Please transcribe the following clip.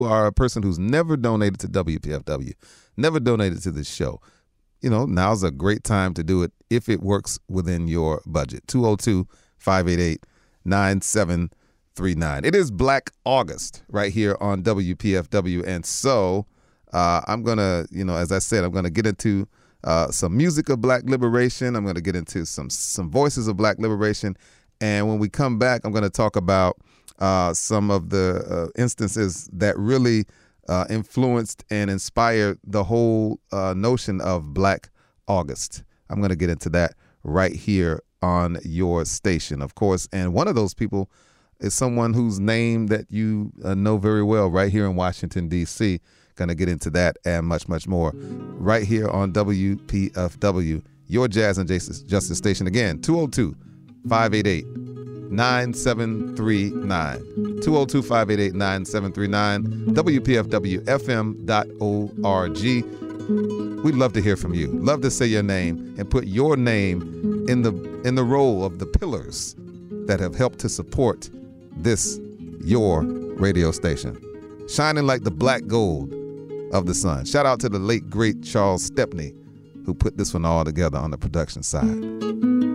are a person who's never donated to WPFW, never donated to this show, now's a great time to do it if it works within your budget. 202-588-9739. It is Black August right here on WPFW. And so I'm going to, as I said, I'm going to get into some music of Black liberation. I'm going to get into some voices of Black liberation. And when we come back, I'm going to talk about some of the instances that really influenced and inspired the whole notion of Black August. I'm going to get into that right here on your station, of course. And one of those people is someone whose name that you know very well right here in Washington, D.C. Going to get into that and much, much more right here on WPFW, your Jazz and Justice station. Again, 202-588-9739. 202-588-9739. WPFWFM.org. We'd love to hear from you. Love to say your name and put your name in the role of the pillars that have helped to support this, your radio station. Shining like the black gold of the sun. Shout out to the late, great Charles Stepney, who put this one all together on the production side.